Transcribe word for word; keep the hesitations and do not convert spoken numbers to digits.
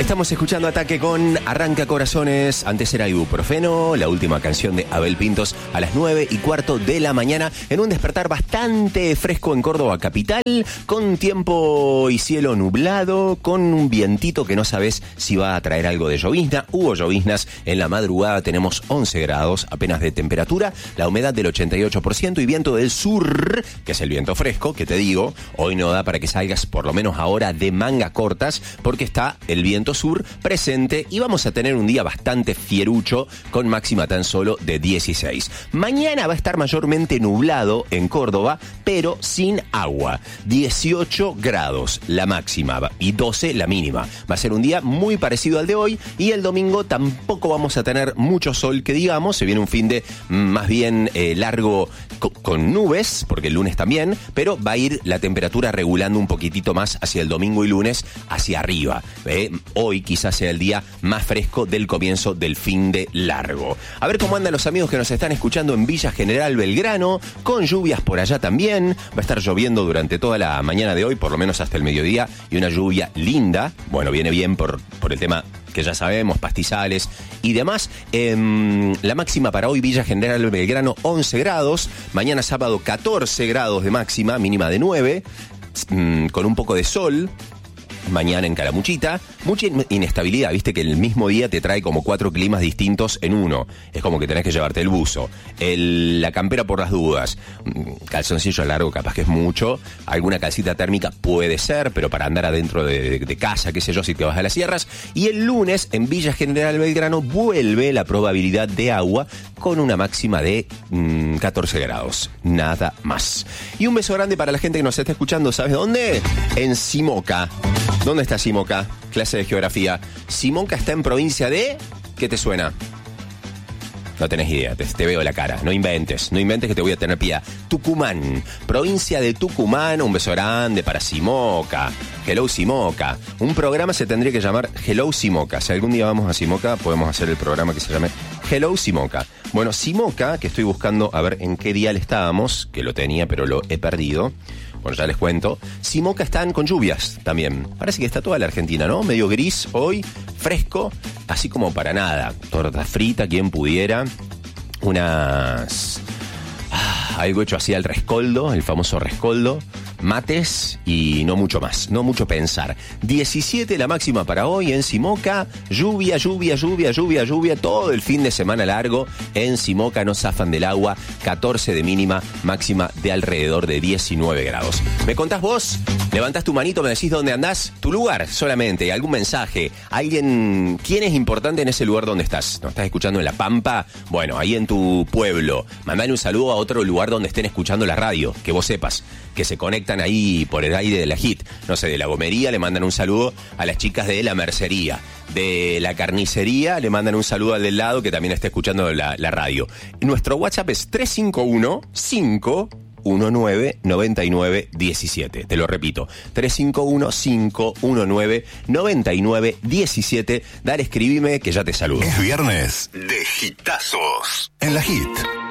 Estamos escuchando Ataque con Arranca Corazones. Antes era Ibuprofeno, la última canción de Abel Pintos, a las nueve y cuarto de la mañana, en un despertar bastante fresco en Córdoba capital, con tiempo y cielo nublado, con un vientito que no sabes si va a traer algo de llovizna. Hubo lloviznas en la madrugada, tenemos once grados apenas de temperatura, la humedad del ochenta y ocho por ciento y viento del sur, que es el viento fresco, que te digo, hoy no da para que salgas por lo menos ahora de manga cortas, porque está el viento sur presente y vamos a tener un día bastante fierucho con máxima tan solo de dieciséis. Mañana va a estar mayormente nublado en Córdoba, pero sin agua. dieciocho grados la máxima y doce la mínima. Va a ser un día muy parecido al de hoy y el domingo tampoco vamos a tener mucho sol que digamos. Se viene un fin de más bien eh, largo co- con nubes, porque el lunes también, pero va a ir la temperatura regulando un poquitito más hacia el domingo y lunes hacia arriba. ¿eh? Hoy quizás sea el día más fresco del comienzo del fin de largo. A ver cómo andan los amigos que nos están escuchando en Villa General Belgrano, con lluvias por allá también. Va a estar lloviendo durante toda la mañana de hoy, por lo menos hasta el mediodía, y una lluvia linda. Bueno, viene bien por, por el tema que ya sabemos, pastizales y demás. Eh, la máxima para hoy, Villa General Belgrano, once grados. Mañana sábado, catorce grados de máxima, mínima de nueve, mm, con un poco de sol. Mañana en Calamuchita, mucha inestabilidad, viste que el mismo día te trae como cuatro climas distintos en uno. Es como que tenés que llevarte el buzo, el, la campera por las dudas, calzoncillo largo capaz que es mucho, alguna calcita térmica puede ser, pero para andar adentro de, de, de casa, qué sé yo, si te vas a las sierras. Y el lunes en Villa General Belgrano vuelve la probabilidad de agua con una máxima de mmm, catorce grados, nada más. Y un beso grande para la gente que nos está escuchando, ¿sabes dónde? En Simoca. ¿Dónde está Simoca? Clase de geografía. Simoca está en provincia de... ¿Qué te suena? No tenés idea, te, te veo la cara. No inventes, no inventes que te voy a tener piedad. Tucumán, provincia de Tucumán. Un beso grande para Simoca. Hello Simoca. Un programa se tendría que llamar Hello Simoca. Si algún día vamos a Simoca, podemos hacer el programa que se llame Hello Simoca. Bueno, Simoca, que estoy buscando a ver en qué dial estábamos, que lo tenía pero lo he perdido. Bueno, ya les cuento. Simoca están con lluvias también. Parece que está toda la Argentina, ¿no? Medio gris hoy, fresco, así como para nada. Torta frita, quien pudiera. Unas... Ah, algo hecho así al rescoldo, el famoso rescoldo. Mates y no mucho más, no mucho pensar. diecisiete la máxima para hoy en Simoca. Lluvia, lluvia, lluvia, lluvia, lluvia. Todo el fin de semana largo en Simoca, no zafan del agua. catorce de mínima, máxima de alrededor de diecinueve grados. ¿Me contás vos? Levantás tu manito, me decís dónde andás. Tu lugar solamente, algún mensaje. Alguien, ¿quién es importante en ese lugar donde estás? ¿Nos estás escuchando en La Pampa? Bueno, ahí en tu pueblo. Mandale un saludo a otro lugar donde estén escuchando la radio, que vos sepas, que se conectan ahí por el aire de la Hit. No sé, de La Gomería le mandan un saludo a las chicas de La Mercería. De La Carnicería le mandan un saludo al del lado que también está escuchando la, la radio. Nuestro WhatsApp es tres cinco uno, cinco uno nueve, nueve nueve uno siete. Te lo repito, tres cinco uno, cinco uno nueve, nueve nueve uno siete. Dale, escribime que ya te saludo. Es viernes de hitazos en la Hit.